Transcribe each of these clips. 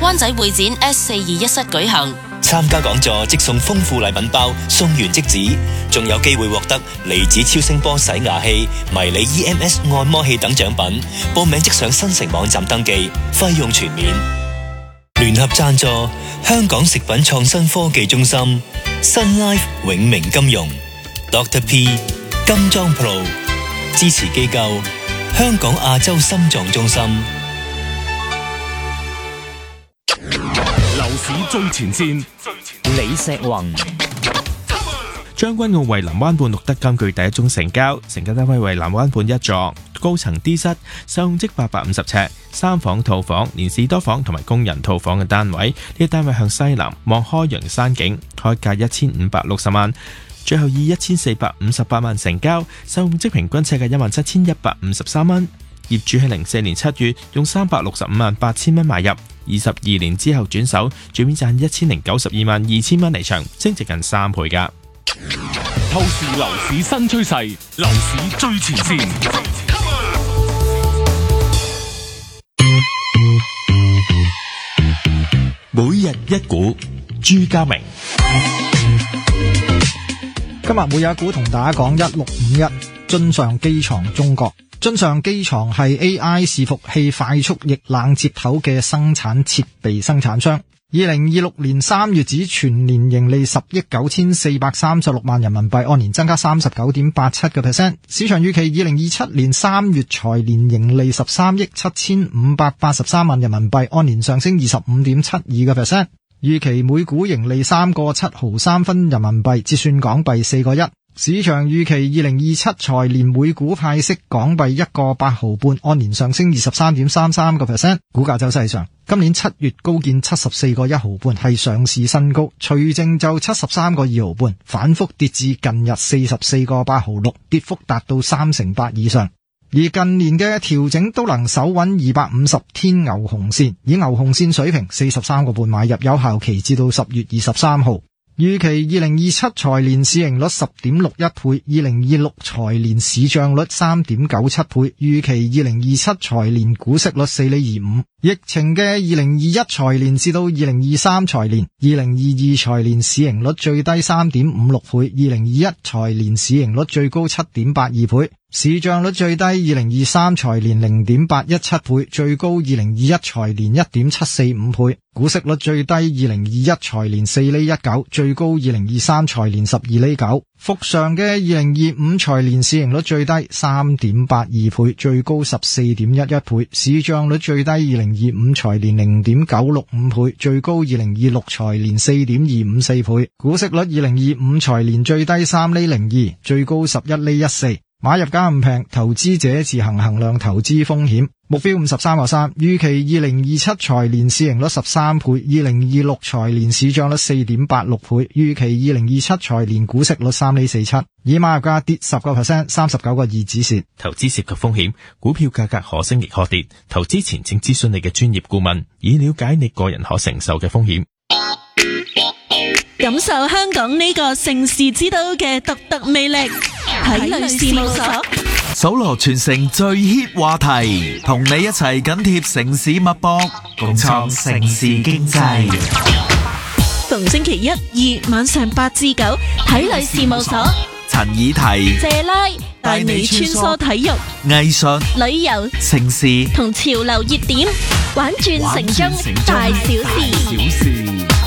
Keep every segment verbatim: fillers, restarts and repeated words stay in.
灣仔會展 S 四二一室舉行。 參加講座即送豐富禮品包，送完即止，仲有機會獲得離子超聲波洗牙器、迷你 E M S 按摩器等獎品。報名即上新城網站登記，費用全免。聯合贊助香港食品創新科技中心、Sun Life 永明金融、Doctor P 金裝 Pro 支持機構香港亞洲心臟中心。 樓市最前線， 李石宏。 將軍澳蔚藍灣畔錄得今季第一宗成交，成交單位為藍灣畔一座，高層 D 室，實用積八百五十尺，三房套房，連士多房同埋工人套房嘅單位。呢個單位向西南望開揚山景，開價一千五百六十萬，最後以一千四百五十八萬成交，實用積平均尺價一萬七千一百五十三蚊。業主喺零四年七月用三百六十五萬八千蚊買入，二十二年之後轉手，最面賺一千零九十二萬二千蚊離場，升值近三倍㗎。 透視樓市新趨勢，樓市最前線。 每日一股，朱家明。 今日每日一股同大家講一六五一津上機床中國。津上機床係 A I 伺服器快速液冷接頭嘅生產設備生產商。二零二六年三月止全年盈利十億九千四百三十六萬人民幣，按年增加三十九點八七個 percent。市場預期二零二七年三月財年盈利十三億七千五百八十三萬人民幣，按年上升二十五點七二個 percent。預期每股盈利三個七毫三分人民幣，折算港幣四個一。市場預期二零二七財年每股派息港幣一個八毫半，按年上升二十三點三三個 percent。股價走勢上，今年七月高見七十四個一毫半，係上市新高，除淨就七十三個二毫半，反覆跌至近日四十四個八毫六，跌幅達到三成八以上。而近年嘅調整都能守穩二百五十天牛熊線，以牛熊線水平四十三個半買入，有效期至到十月二十三號。預期二零二七財年市盈率十點六一倍，二零二六財年市賬率三點九七倍，預期二零二七財年股息率四厘二五。疫情嘅二零二一財年至到二零二三財年，二零二二財年市盈率最低三點五六倍，二零二一財年市盈率最高七點八二倍。市賬率最低二零二三財年零點八一七倍，最高二零二一財年一點七四五倍。股息率最低二零二一財年四厘一九，最高二零二三財年十二厘九。復常嘅二零二五財年市盈率最低三點八二倍，最高十四點一一倍。市賬率最低二零二五財年零點九六五倍，最高二零二六財年四點二五四倍。股息率二零二五財年最低三厘零二，最高十一厘一四。買入價唔平，投資者自行衡量投資風險。目標五十三個三，預期二零二七財年市盈率十三倍，二零二六財年市賬率四點八六倍，預期二零二七財年股息率三厘四七。以買入價跌十個 percent， 三十九個二止蝕。 投資涉及風險，股票價格可升亦可跌，投資前請諮詢你嘅專業顧問，以了解你個人可承受嘅風險。 感受香港呢個盛事之都嘅獨特魅力，體類事務所搜羅全城最 hit 話題，同你一齊緊貼城市脈搏，共創城市經濟。 逢星期一、二晚上八至九，體類事務所陳以提、 謝拉帶你穿梭體育、 藝術、 旅遊、 城市同潮流熱點，玩轉城中大小事。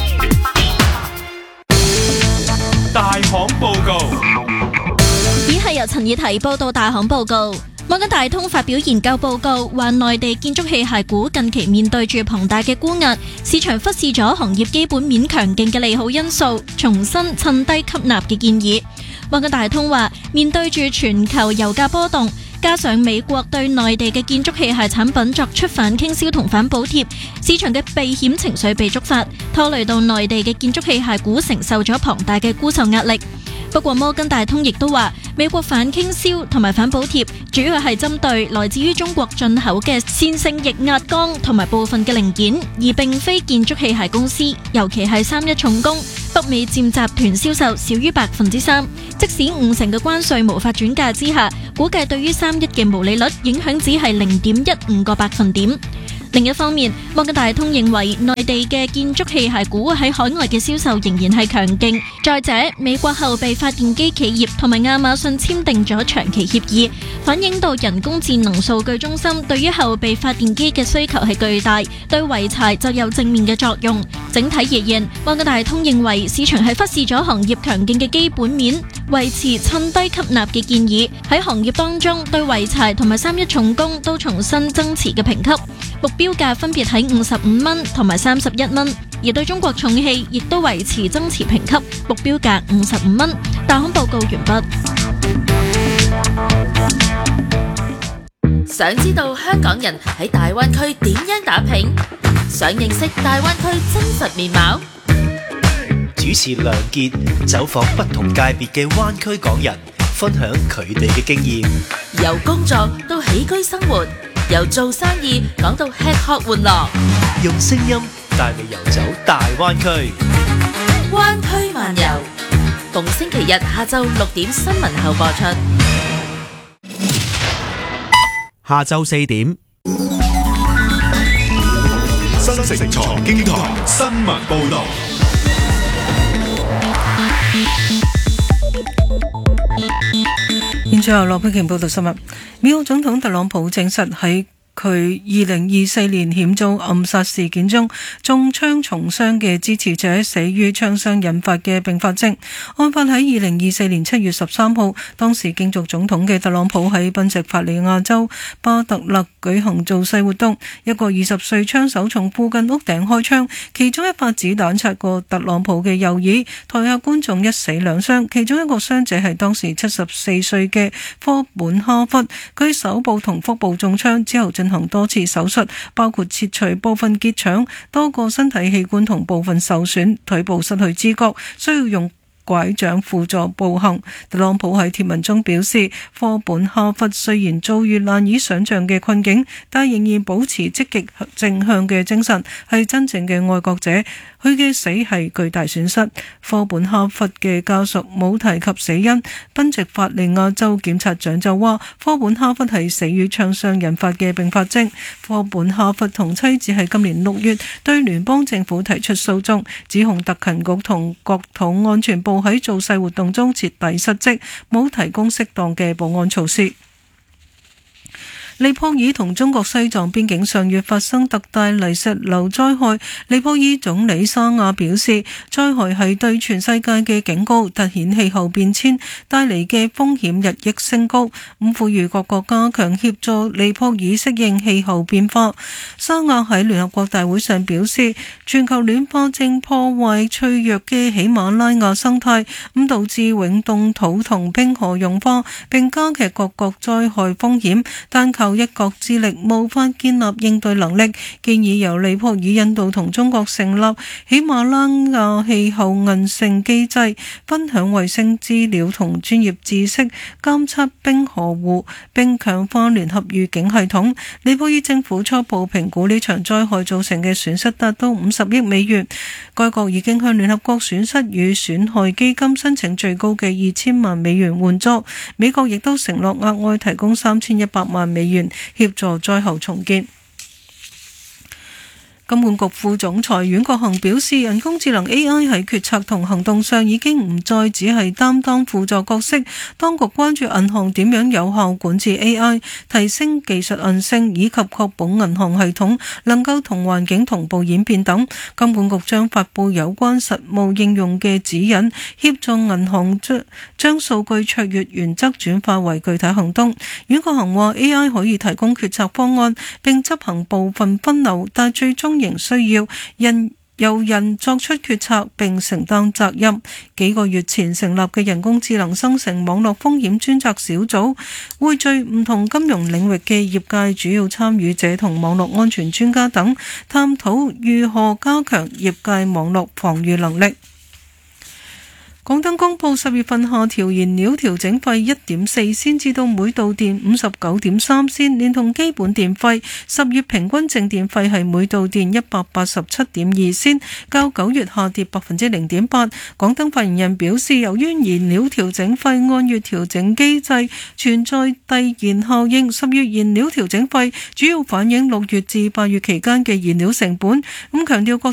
大行報告， 以下由陳以提報道大行報告。摩根大通發表研究報告，話內地建築器械股近期面對住龐大嘅沽壓，市場忽視咗行業基本面強勁嘅利好因素，重新趁低吸納嘅建議。摩根大通話，面對住全球油價波動，加上美國對內地嘅建築器械產品作出反傾銷同反補貼，市場嘅避險情緒被觸發，拖累到內地嘅建築器械股承受咗龐大嘅沽售壓力。不過摩根大通亦都話，美國反傾銷同埋反補貼主要係針對來自於中國進口嘅線性液壓鋼同埋部分嘅零件，而並非建築器械公司，尤其係三一重工。北美佔集團銷售少於百分之三，即使五成嘅關稅無法轉嫁之下，估計對於三一嘅毛利率影響只係零點一五個百分點。 另一方面，摩根大通認為內地嘅建築器械股喺海外嘅銷售仍然係強勁。再者，美國後備發電機企業同埋亞馬遜簽訂咗長期協議，反映到人工智能數據中心對於後備發電機嘅需求係巨大，對濰柴就有正面嘅作用。整體而言，摩根大通認為市場係忽視咗行業強勁嘅基本面，維持趁低吸納嘅建議。喺行業當中，對濰柴同埋三一重工都重新增持嘅評級，目標價分別喺五十五蚊同埋三十一蚊。而對中國重汽亦都維持增持評級，目標價五十五蚊。大行報告完畢。 想知道香港人喺大灣區點樣打拼？想認識大灣區真實面貌？ 主持梁傑走訪不同界別嘅灣區港人，分享佢哋嘅經驗。 由工作到起居生活，由做生意講到吃喝玩樂， 用聲音帶你遊走大灣區。 灣區漫遊，逢星期日下晝六點新聞後播出。 下晝四點， 新城財經台新聞報道。 現在由羅佩瓊報道新聞。美國總統特朗普證實喺佢二零二四年險遭暗殺事件中中槍重傷嘅支持者死於槍傷引發嘅併發症。案發喺二零二四年七月十三號，當時競逐總統嘅特朗普喺賓夕法尼亞州巴特勒舉行造勢活動，一個二十歲槍手從附近屋頂開槍，其中一發子彈擦過特朗普嘅右耳，台下觀眾一死兩傷，其中一個傷者係當時七十四歲嘅科本哈弗，佢手部同腹部中槍之後進行多次手術，包括切除部分結腸，多個身體器官同部分受損，腿部失去知覺，需要用拐杖輔助步行。特朗普喺貼文中表示，科本哈弗雖然遭遇難以想象嘅困境，但仍然保持積極正向嘅精神，係真正嘅愛國者。佢嘅死係巨大損失。科本哈弗嘅家屬冇提及死因。賓夕法尼亞州檢察長就話，科本哈弗係死於槍傷引發嘅併發症。科本哈弗同妻子喺今年六月對聯邦政府提出訴訟，指控特勤局同國土安全部喺造勢活動中徹底失職，冇提供適當嘅保安措施。尼泊爾同中國西藏邊境上月發生特大泥石流災害，尼泊爾總理沙亞表示，災害係對全世界嘅警告，凸顯氣候變遷帶嚟嘅風險日益升高，咁呼籲各國加強協助尼泊爾適應氣候變化。沙亞喺聯合國大會上表示，全球暖化正破壞脆弱嘅喜馬拉雅生態，咁導致永凍土同冰河融化，並加劇各國災害風險，但靠一國之力無法建立應對能力，建議由尼泊爾、印度同中國成立喜馬拉雅氣候韌性機制，分享衛星資料同專業知識，監測冰河湖，並強化聯合預警系統。尼泊爾政府初步評估呢場災害造成嘅損失達到五十億美元，該國已經向聯合國損失與損害基金申請最高嘅二千萬美元援助，美國亦都承諾額外提供三千一百萬美元協助災後重建。金管局副總裁阮國恒表示，人工智能 A I 喺決策同行動上已經唔再只係擔當輔助角色，當局關注銀行點樣有效管治 A I， 提升技術韌性以及確保銀行系統能夠同環境同步演變等。金管局將發布有關實務應用嘅指引，協助銀行將將數據卓越原則轉化為具體行動。阮國恒話 A I 可以提供決策方案並執行部分分流，但最終仍需要人由人作出決策並承擔責任。幾個月前成立嘅人工智能生成網絡風險專責小組，匯聚唔同金融領域嘅業界主要參與者同網絡安全專家等，探討如何加強業界網絡防禦能力。 港燈公布十月份下調燃料調整費一點四仙至到每度電五十九點三仙，連同基本電費，十月平均淨電費係每度電一百八十七點二仙，較九月下跌百分之零點八。港燈發言人表示，由於燃料調整費按月調整機制存在遞延效應，十月燃料調整費主要反映六月至八月期間嘅燃料成本。咁強調各